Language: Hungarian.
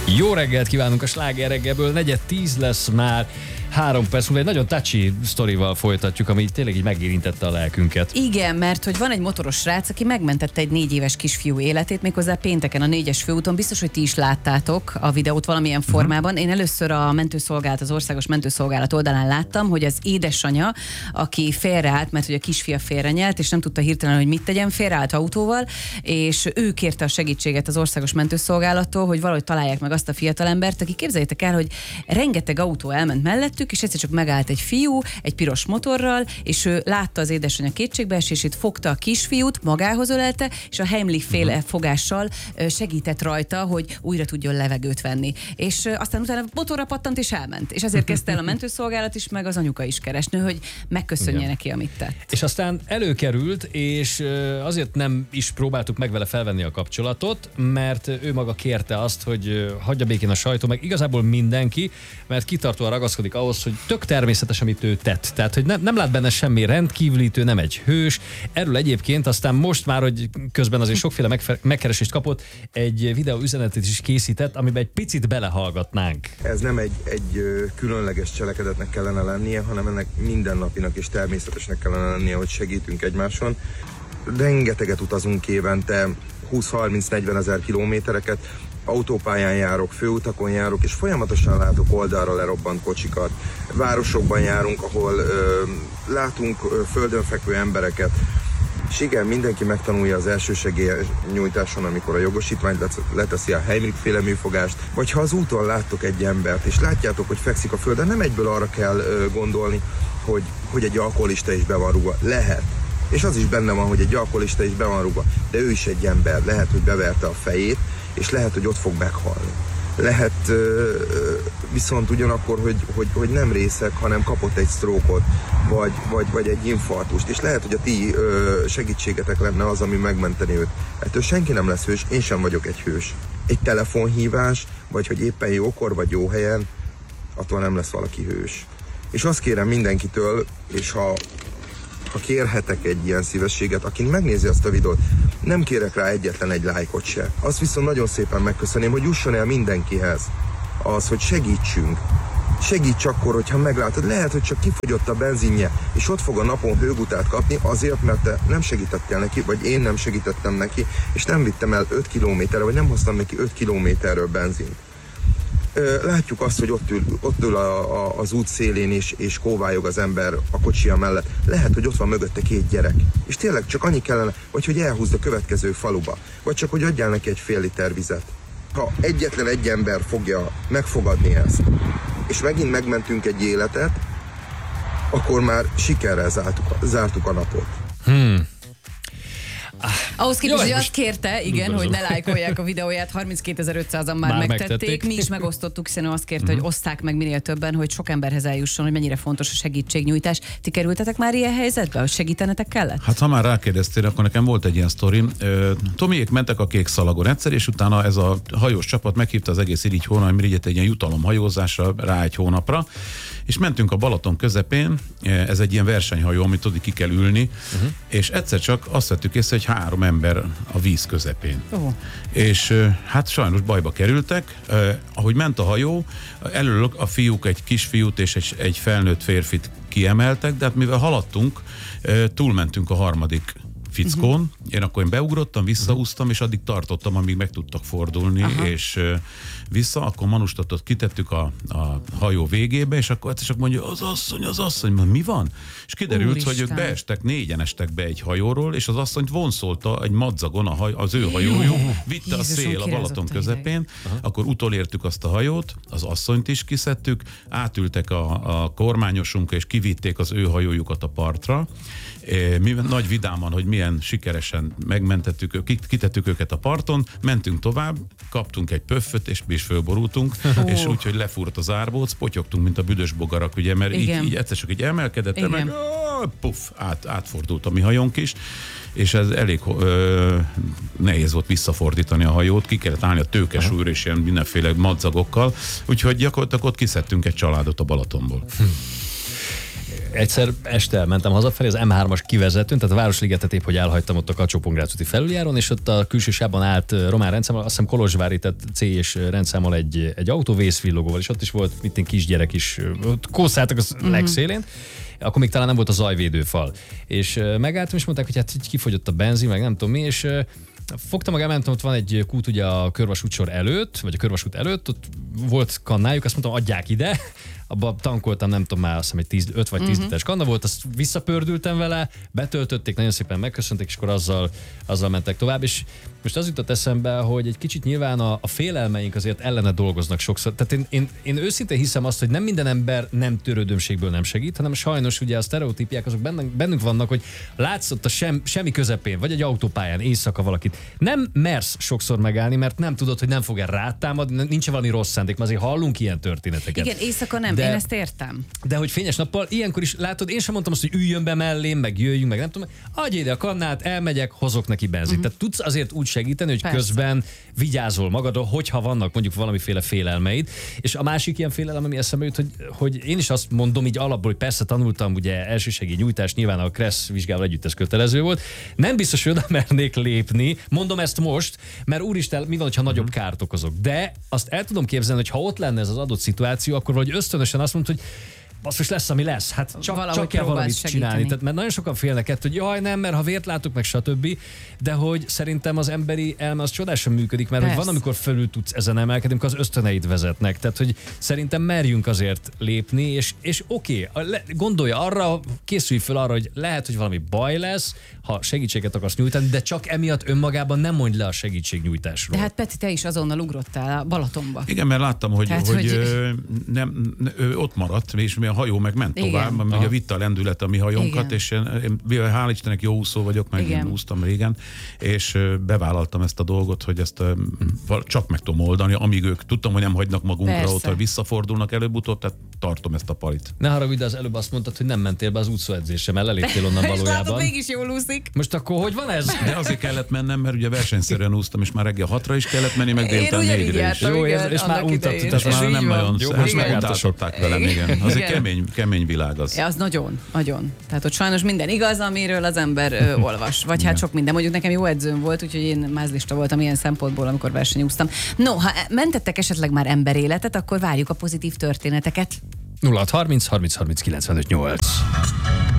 Jó reggelt kívánunk a Sláger reggelből, 9:10 lesz már, 3 perc múlva egy nagyon touchy sztorival folytatjuk, ami tényleg így megérintette a lelkünket. Igen, mert hogy van egy motoros srác, aki megmentette egy 4 éves kisfiú életét, méghozzá pénteken a 4-es főúton. Biztos, hogy ti is láttátok a videót valamilyen formában. Én először a mentőszolgálat, az országos mentőszolgálat oldalán láttam, hogy az édesanyja, aki félreállt, mert hogy a kisfia félrenyelt, és nem tudta hirtelen, hogy mit tegyen, félreállt autóval, és ő kérte a segítséget az országos mentőszolgálattól, hogy valahogy találják meg azt a fiatalembert, aki, képzeljétek el, hogy rengeteg autó elment mellettük, és egyszer csak megállt egy fiú, egy piros motorral, és ő látta az édesanyja kétségbeesését, fogta a kisfiút, magához ölelte, és a Heimlich-féle fogással segített rajta, hogy újra tudjon levegőt venni. És aztán utána motorra pattant és elment. És ezért kezdte el a mentőszolgálat is, meg az anyuka is keresni, hogy megköszönje neki, amit tett. És aztán előkerült, és azért nem is próbáltuk meg vele felvenni a kapcsolatot, mert ő maga kérte azt, hogy hagyja békén a sajtó, meg igazából mindenki, mert kitartóan ragaszkodik ahhoz, hogy tök természetes, amit ő tett. Tehát, hogy nem lát benne semmi rendkívülítő, nem egy hős. Erről egyébként aztán most már, hogy közben azért sokféle megkeresést kapott, egy videó üzenetet is készített, amiben egy picit belehallgatnánk. Ez nem egy különleges cselekedetnek kellene lennie, hanem ennek mindennapinak és természetesnek kellene lennie, hogy segítünk egymáson. Rengeteget utazunk évente, 20-30-40 ezer kilométereket, autópályán járok, főutakon járok, és folyamatosan látok oldalra lerobbant kocsikat. Városokban járunk, ahol látunk földön fekvő embereket. És igen, mindenki megtanulja az elsősegélynyújtáson, amikor a jogosítványt leteszi, a Heimlich-féle műfogást, vagy ha az úton láttok egy embert, és látjátok, hogy fekszik a földön, nem egyből arra kell gondolni, hogy egy alkoholista is be van rúgva. Lehet. És az is benne van, hogy egy alkoholista is be van rúgva, de ő is egy ember. Lehet, hogy beverte a fejét, és lehet, hogy ott fog meghalni. Lehet viszont ugyanakkor, hogy nem részeg, hanem kapott egy sztrókot, vagy egy infarktust, és lehet, hogy a ti segítségetek lenne az, ami megmenteni őt. Ettől senki nem lesz hős, én sem vagyok egy hős. Egy telefonhívás, vagy hogy éppen jókor vagy jó helyen, attól nem lesz valaki hős. És azt kérem mindenkitől, és ha kérhetek egy ilyen szívességet, aki megnézi azt a videót, nem kérek rá egyetlen egy lájkot se. Azt viszont nagyon szépen megköszönném, hogy jusson el mindenkihez az, hogy segítsünk. Segíts akkor, hogyha meglátod, lehet, hogy csak kifogyott a benzinje, és ott fog a napon hőgutát kapni azért, mert te nem segítettél neki, vagy én nem segítettem neki, és nem vittem el 5 kilométerre, vagy nem hoztam neki 5 kilométerről benzint. Látjuk azt, hogy ott ül az út szélén és kóvályog az ember a kocsia mellett. Lehet, hogy ott van mögötte 2 gyerek. És tényleg csak annyi kellene, vagy hogy elhúzd a következő faluba. Vagy csak, hogy adjál neki egy fél liter vizet. Ha egyetlen egy ember fogja megfogadni ezt, és megint megmentünk egy életet, akkor már sikerrel zártuk a napot. Ahhoz képest, hogy azt kérte, igen, hogy ne lájkolják a videóját, 32.500-an már megtették. Mi is megosztottuk, hiszen ő azt kérte, hogy oszták meg minél többen, hogy sok emberhez eljusson, hogy mennyire fontos a segítségnyújtás. Ti kerültetek már ilyen helyzetbe, hogy segítenetek kellett? Hát ha már rákérdeztél, akkor nekem volt egy ilyen sztorim. Tomiék mentek a Kék Szalagon egyszer, és utána ez a hajós csapat meghívta az egész Irigy Hónalmirigyet egy ilyen jutalomhajózásra rá egy hónapra, és mentünk a Balaton közepén, ez egy ilyen versenyhajó, amit tudni ki kell ülni, és egyszer csak azt vettük észre, hogy 3 ember a víz közepén. És hát sajnos bajba kerültek, ahogy ment a hajó, elől a fiúk egy kisfiút és egy felnőtt férfit kiemeltek, de hát mivel haladtunk, túlmentünk a harmadik fickón. Én beugrottam, visszaúztam, és addig tartottam, amíg meg tudtak fordulni, és vissza, akkor Manustatot kitettük a hajó végébe, és akkor csak mondja, az asszony, mi van? És kiderült, hogy ők beestek, 4-en estek be egy hajóról, és az asszonyt vonszolta egy madzagon az ő hajójuk, vitte a szél a Balaton közepén, akkor utolértük azt a hajót, az asszonyt is kiszedtük, átültek a kormányosunk, és kivitték az ő hajójukat a partra. Nagy vidáman, hogy milyen sikeresen megmentettük, kitettük őket a parton, mentünk tovább, kaptunk egy pöfföt, és mi is fölborultunk, és úgyhogy lefúrt az árbóc, potyogtunk, mint a büdös bogarak, ugye, mert így egyszer csak így emelkedett, meg puff, átfordult a mi hajónk is, és ez elég nehéz volt visszafordítani a hajót, ki kellett állni a tőkesúlyra és ilyen mindenféle madzagokkal, úgyhogy gyakorlatilag ott kiszedtünk egy családot a Balatonból. Egyszer este mentem hazafelé, az M3-as kivezetőn, tehát a Városligetet épp, hogy elhagytam ott a Kacsó-Pongrác úti felüljáron, és ott a külső sávban állt román rendszámmal, azt hiszem Kolozsvári, tehát C és rendszámmal egy autó vészvillogóval, és ott is volt mint egy kisgyerek is, ott kószáltak a legszélén. Akkor még talán nem volt a zajvédőfal. És megálltam, és mondták, hogy hát így kifogyott a benzin, meg nem tudom mi, és fogtam magam, nem tudom, ott van egy kút ugye a körvasútsor előtt, vagy a körvasút előtt, ott volt kannájuk, azt mondtam, adják ide, abba tankoltam, nem tudom már, azt hiszem, egy 5 vagy 10 literes kanna volt, azt visszapördültem vele, betöltötték, nagyon szépen megköszönték, és akkor azzal mentek tovább, és most az jutott eszembe, hogy egy kicsit nyilván a félelmeink azért ellene dolgoznak sokszor. Tehát én őszintén hiszem azt, hogy nem minden ember nem törődömségből nem segít, hanem sajnos ugye a sztereotípiák azok bennünk vannak, hogy látsz ott a semmi közepén, vagy egy autópályán éjszaka valakit. Nem mersz sokszor megállni, mert nem tudod, hogy nem fog rád támadni, nincs valami rossz szándék, mert azért hallunk ilyen történeteket. Igen, éjszaka nem, én ezt értem. De hogy fényes nappal, ilyenkor is látod, én sem mondtam azt, hogy üljön be mellém, meg jöjjünk, meg nem tudom, adj ide a kannát, elmegyek, hozok neki benzint. Tehát tudsz azért úgy segíteni, hogy persze, közben vigyázol magadra, hogyha vannak mondjuk valamiféle félelmeid. És a másik ilyen félelem, ami eszembe jut, hogy én is azt mondom így alapból, hogy persze tanultam ugye elsősegélynyújtást, nyilván a KRESZ vizsgával együtt ez kötelező volt. Nem biztos, hogy oda mernék lépni, mondom ezt most, mert úristen, mi van, ha nagyobb kárt okozok. De azt el tudom képzelni, hogy ha ott lenne ez az adott szituáció, akkor valahogy ösztönösen azt mondod, hogy basszus, lesz, ami lesz. Hát csak kell valamit csinálni. Tehát, mert nagyon sokan félnek ettől, hogy jaj, nem, mert ha vért látok, meg stb. De hogy szerintem az emberi elme az csodásan működik, mert hogy van, amikor fölül tudsz ezen emelkedni, amikor az ösztöneid vezetnek. Tehát, hogy szerintem merjünk azért lépni, és oké, gondolja arra, készülj fel arra, hogy lehet, hogy valami baj lesz, ha segítséget akarsz nyújtani, de csak emiatt önmagában nem mondj le a segítségnyújtásról. De hát Peti, te is azonnal ugrottál a Balatonba. Igen, mert láttam, hogy ő ott maradt, és mi a hajó meg ment tovább, mert ugye vitte a lendület a mi hajónkat, és én hál' Istennek jó úszó vagyok, meg én úsztam régen, és bevállaltam ezt a dolgot, hogy ezt csak meg tudom oldani, amíg ők tudtam, hogy nem hagynak magunkra ott, hogy visszafordulnak előbb-utóbb, tehát tartom ezt a palit. Ne haragudj, de az előbb azt mondtad, hogy nem mentél be az úszóedzésre, mert leléptél onnan valójában. Látod, mégis jól úszik. Most akkor hogy van ez? De azért kellett mennem, mert ugye versenyszerűen úsztam, és már reggel 6-ra is kellett menni, meg délután 4-re is. Jó, és már untattad. Tehát már nem nagyon megáltatották velem, igen. Azért kemény világ az. Az nagyon. Tehát ott sajnos minden igaz, amiről az ember olvas. Vagy hát sok minden. Mondjuk nekem jó edzőm volt, úgyhogy én mázlista voltam ilyen szempontból, amikor versenyúztam. No, ha mentettek esetleg már emberéletet, akkor várjuk a pozitív történeteket. 0630 30 30 95 8.